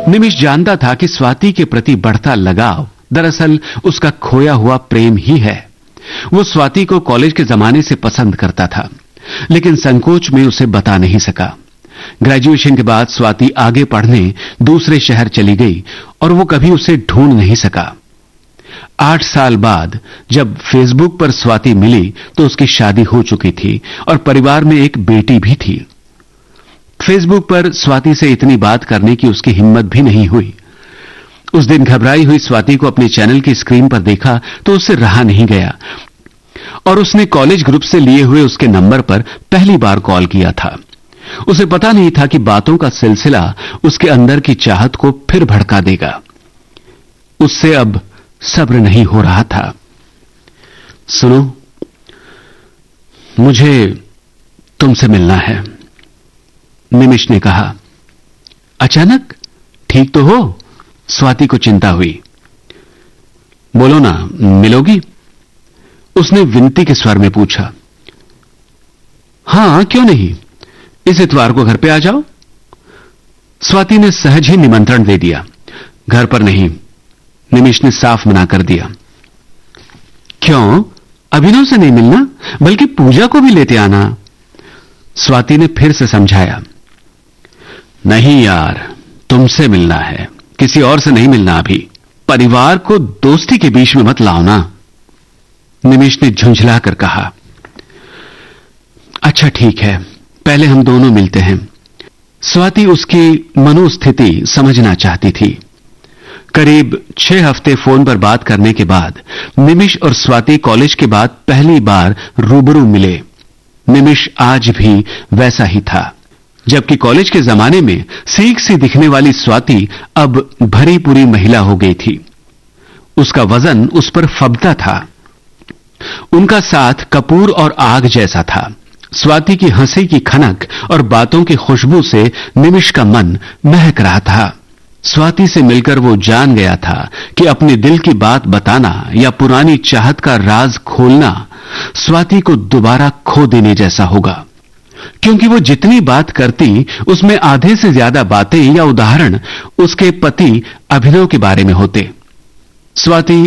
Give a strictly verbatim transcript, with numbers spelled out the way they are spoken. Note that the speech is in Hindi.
निमिष जानता था कि स्वाति के प्रति बढ़ता लगाव दरअसल उसका खोया हुआ प्रेम ही है। वो स्वाति को कॉलेज के जमाने से पसंद करता था, लेकिन संकोच में उसे बता नहीं सका। ग्रेजुएशन के बाद स्वाति आगे पढ़ने दूसरे शहर चली गई और वो कभी उसे ढूंढ नहीं सका। आठ साल बाद जब फेसबुक पर स्वाति मिली तो उसकी शादी हो चुकी थी और परिवार में एक बेटी भी थी। फेसबुक पर स्वाति से इतनी बात करने की उसकी हिम्मत भी नहीं हुई। उस दिन घबराई हुई स्वाति को अपने चैनल की स्क्रीन पर देखा तो उससे रहा नहीं गया और उसने कॉलेज ग्रुप से लिए हुए उसके नंबर पर पहली बार कॉल किया था। उसे पता नहीं था कि बातों का सिलसिला उसके अंदर की चाहत को फिर भड़का देगा। उससे अब सब्र नहीं हो रहा था। सुनो, मुझे तुमसे मिलना है, निमिष ने कहा। अचानक? ठीक तो हो? स्वाति को चिंता हुई। बोलो ना, मिलोगी? उसने विनती के स्वर में पूछा। हां, क्यों नहीं, इस इतवार को घर पे आ जाओ। स्वाति ने सहज ही निमंत्रण दे दिया। घर पर नहीं, निमिष ने साफ मना कर दिया। क्यों? अभिनव से नहीं मिलना, बल्कि पूजा को भी लेते आना। स्वाति ने फिर से समझाया। नहीं यार, तुमसे मिलना है, किसी और से नहीं मिलना अभी। परिवार को दोस्ती के बीच में मत लाओ ना, निमिष ने झुंझला कर कहा। अच्छा ठीक है, पहले हम दोनों मिलते हैं। स्वाति उसकी मनोस्थिति समझना चाहती थी। करीब छह हफ्ते फोन पर बात करने के बाद निमिष और स्वाति कॉलेज के बाद पहली बार रूबरू मिले। निमिष आज भी वैसा ही था, जबकि कॉलेज के जमाने में सीख सी दिखने वाली स्वाति अब भरी पूरी महिला हो गई थी। उसका वजन उस पर फबता था। उनका साथ कपूर और आग जैसा था। स्वाति की हंसी की खनक और बातों की खुशबू से निमिष का मन महक रहा था। स्वाति से मिलकर वो जान गया था कि अपने दिल की बात बताना या पुरानी चाहत का राज खोलना स्वाति को दोबारा खो देने जैसा होगा, क्योंकि वो जितनी बात करती उसमें आधे से ज्यादा बातें या उदाहरण उसके पति अभिनव के बारे में होते। स्वाति